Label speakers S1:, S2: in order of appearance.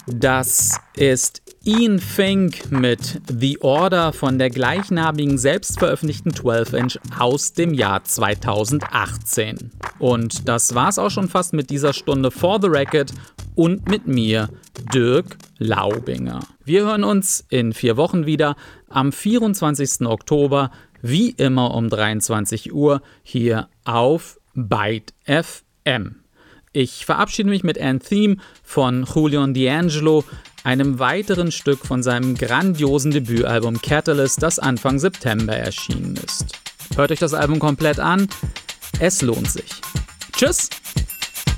S1: Das ist Ian Fink mit The Order von der gleichnamigen selbstveröffentlichten 12-Inch aus dem Jahr 2018. Und das war's auch schon fast mit dieser Stunde For the Record und mit mir, Dirk Laubinger. Wir hören uns in 4 Wochen wieder am 24. Oktober, wie immer um 23 Uhr, hier auf Byte FM. Ich verabschiede mich mit Anthem von Julian D'Angelo, einem weiteren Stück von seinem grandiosen Debütalbum Catalyst, das Anfang September erschienen ist. Hört euch das Album komplett an, es lohnt sich. Tschüss!